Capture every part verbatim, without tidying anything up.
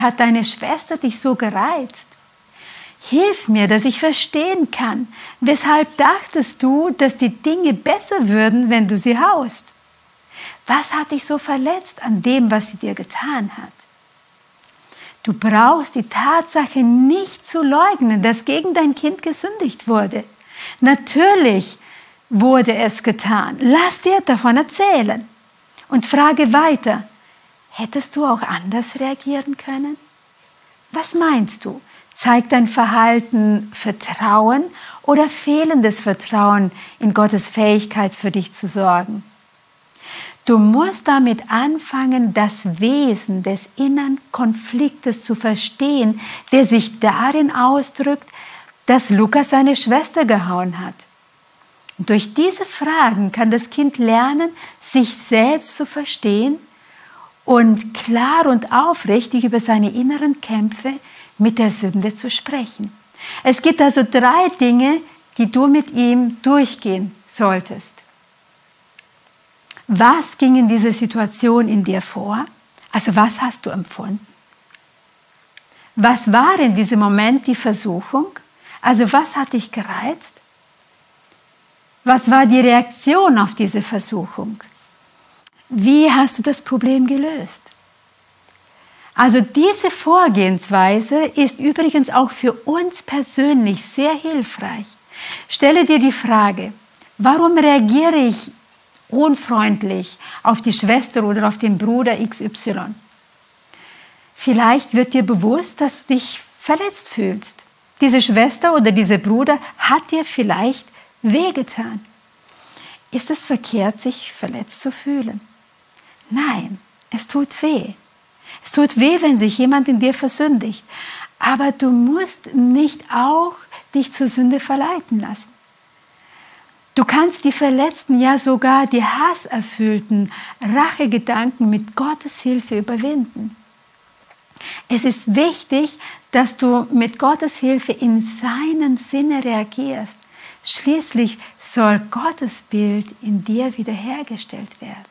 Hat deine Schwester dich so gereizt? Hilf mir, dass ich verstehen kann. Weshalb dachtest du, dass die Dinge besser würden, wenn du sie haust? Was hat dich so verletzt an dem, was sie dir getan hat? Du brauchst die Tatsache nicht zu leugnen, dass gegen dein Kind gesündigt wurde. Natürlich wurde es getan. Lass dir davon erzählen. Und frage weiter, hättest du auch anders reagieren können? Was meinst du? Zeigt dein Verhalten Vertrauen oder fehlendes Vertrauen in Gottes Fähigkeit für dich zu sorgen? Du musst damit anfangen, das Wesen des inneren Konfliktes zu verstehen, der sich darin ausdrückt, dass Lukas seine Schwester gehauen hat. Und durch diese Fragen kann das Kind lernen, sich selbst zu verstehen und klar und aufrichtig über seine inneren Kämpfe mit der Sünde zu sprechen. Es gibt also drei Dinge, die du mit ihm durchgehen solltest. Was ging in dieser Situation in dir vor? Also was hast du empfunden? Was war in diesem Moment die Versuchung? Also was hat dich gereizt? Was war die Reaktion auf diese Versuchung? Wie hast du das Problem gelöst? Also diese Vorgehensweise ist übrigens auch für uns persönlich sehr hilfreich. Stelle dir die Frage, warum reagiere ich unfreundlich auf die Schwester oder auf den Bruder X Y? Vielleicht wird dir bewusst, dass du dich verletzt fühlst. Diese Schwester oder dieser Bruder hat dir vielleicht wehgetan. Ist es verkehrt, sich verletzt zu fühlen? Nein, es tut weh. Es tut weh, wenn sich jemand in dir versündigt. Aber du musst nicht auch dich zur Sünde verleiten lassen. Du kannst die verletzten, ja sogar die hasserfüllten Rachegedanken mit Gottes Hilfe überwinden. Es ist wichtig, dass du mit Gottes Hilfe in seinem Sinne reagierst. Schließlich soll Gottes Bild in dir wiederhergestellt werden.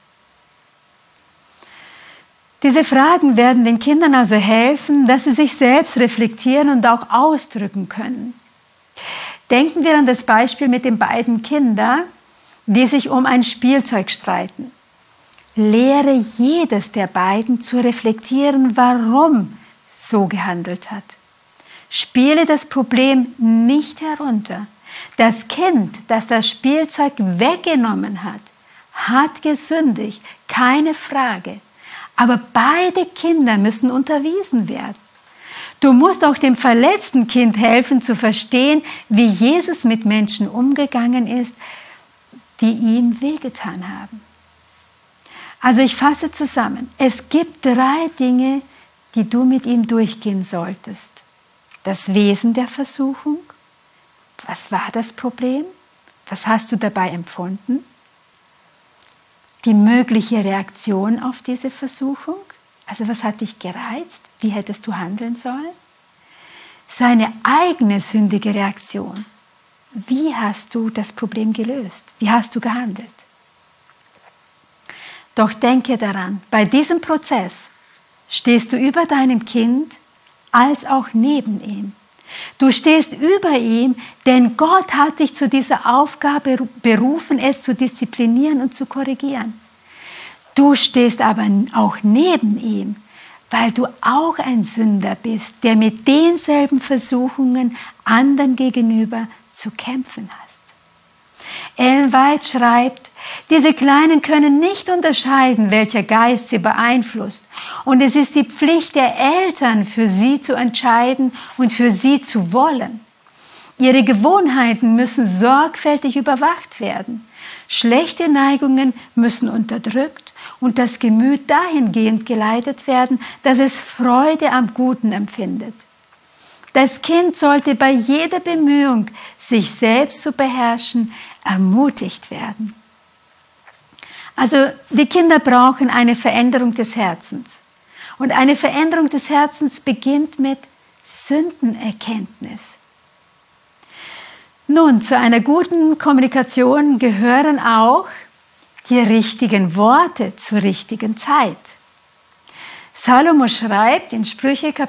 Diese Fragen werden den Kindern also helfen, dass sie sich selbst reflektieren und auch ausdrücken können. Denken wir an das Beispiel mit den beiden Kindern, die sich um ein Spielzeug streiten. Lehre jedes der beiden zu reflektieren, warum so gehandelt hat. Spiele das Problem nicht herunter. Das Kind, das das Spielzeug weggenommen hat, hat gesündigt, keine Frage. Aber beide Kinder müssen unterwiesen werden. Du musst auch dem verletzten Kind helfen zu verstehen, wie Jesus mit Menschen umgegangen ist, die ihm wehgetan haben. Also ich fasse zusammen. Es gibt drei Dinge, die du mit ihm durchgehen solltest. Das Wesen der Versuchung. Was war das Problem? Was hast du dabei empfunden? Die mögliche Reaktion auf diese Versuchung. Also was hat dich gereizt? Wie hättest du handeln sollen? Seine eigene sündige Reaktion. Wie hast du das Problem gelöst? Wie hast du gehandelt? Doch denke daran, bei diesem Prozess stehst du über deinem Kind als auch neben ihm. Du stehst über ihm, denn Gott hat dich zu dieser Aufgabe berufen, es zu disziplinieren und zu korrigieren. Du stehst aber auch neben ihm, weil du auch ein Sünder bist, der mit denselben Versuchungen anderen gegenüber zu kämpfen hast. Ellen White schreibt, diese Kleinen können nicht unterscheiden, welcher Geist sie beeinflusst. Und es ist die Pflicht der Eltern, für sie zu entscheiden und für sie zu wollen. Ihre Gewohnheiten müssen sorgfältig überwacht werden. Schlechte Neigungen müssen unterdrückt und das Gemüt dahingehend geleitet werden, dass es Freude am Guten empfindet. Das Kind sollte bei jeder Bemühung, sich selbst zu beherrschen, ermutigt werden. Also die Kinder brauchen eine Veränderung des Herzens. Und eine Veränderung des Herzens beginnt mit Sündenerkenntnis. Nun, zu einer guten Kommunikation gehören auch die richtigen Worte zur richtigen Zeit. Salomo schreibt in Sprüche